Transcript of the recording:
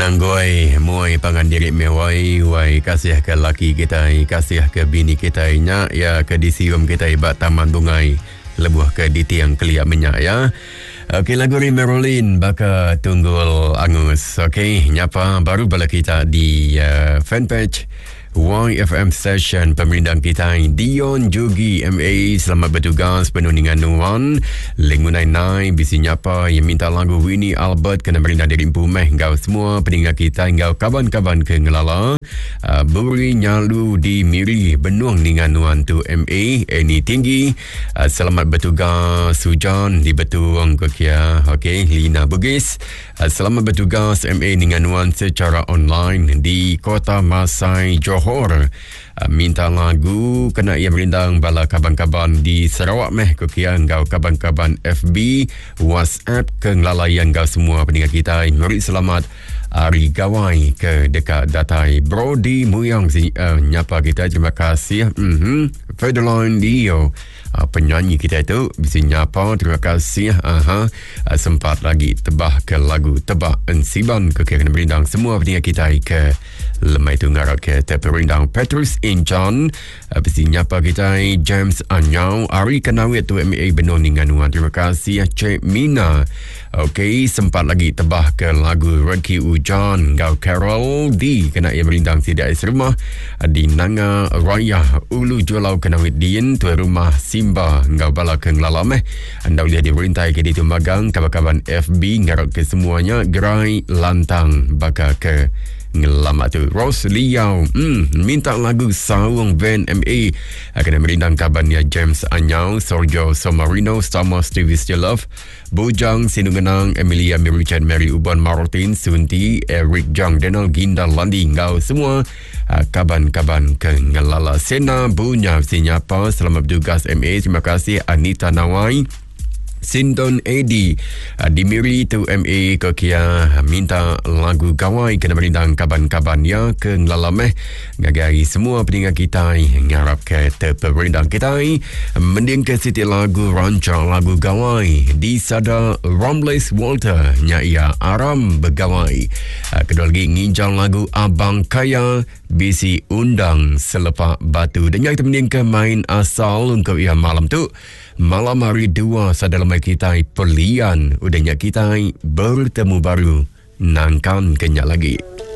Nanggoi muai pangan diri mewai wai kasih ke laki kita, kasih ke bini kita nya ya ke disium kita ibat taman bungai lebuh ke di tiang keliak minyak ya. Okey, lagu Merolin baka tunggul angus. Okey, nyapa baru bala kita di fanpage YFM Station pemerintah kita Dion Jugi MA selamat bertugas penuh dengan nuan lengunai nai bisi nyapa yang minta lagu Winnie Albert kena berindah diri pumeh engkau semua pendengar kita engkau kaban-kaban ke ngelala buri nyalu di miri benuang dengan nuan tu MA ini tinggi selamat bertugas hujan di betuang kekia. Okey, Lina Bugis selamat bertugas MA dengan nuan secara online di Kota Masai Johor. Minta lagu kena ia merindang bala kaban-kaban di Sarawak meh kukian kau kaban-kaban FB WhatsApp ke ngelalayan kau semua pendengar kita meri selamat hari gawai ke dekat datai Brody Muyang nyapa kita terima kasih Federline Dio penyanyi kita itu bisa nyapa terima kasih sempat lagi tebah ke lagu tebak ensiban ke kena merindang semua pendengar kita ke lemai tunggarak ke terperindang Petrus Incan bisa nyapa kita James Anyau Ari Kenawit tu MA Benong dengan nuan terima kasih Cik Mina. Okey, sempat lagi tebah ke lagu Rocky Ujan Gau Carol di kena ia merindang sidak rumah di Nanga Raya Ulu Julau Kenawit Dien tu rumah Simba Gau bala ke nglalam anda boleh diberintai ke di Tumagang kabar-kabar FB ngarap ke semuanya gerai lantang baka ke ngelamat tu Rose Liao minta lagu Sawung Van MA kena merindang kabarnya James Anyau Sorjo Somarino Sama Stevie Still Love Bujang Sinungenang Emilia Richard Mary Uban Martin Sunti Eric Jang Denal Ginda Landi ngau semua kaban-kaban ke ngelala Sena Bunya sinyapa selamat bertugas MA terima kasih Anita Nawai Sinton Edi Dimiri tu MA Kokia minta lagu gawai kena merindang kaban-kaban ya ke nglalameh ngagari semua pendengar kita ngarap ke terperindang kita mending ke siti lagu rancang lagu gawai di sada Romles Walter nya ia aram begawai kedua lagi nginjang lagu Abang Kaya bisi undang selepak batu dan yang kita mending ke main asal untuk ia malam tu malam hari 2 sadalam kita pelian udahnya kita bertemu baru nangkan kenyak lagi.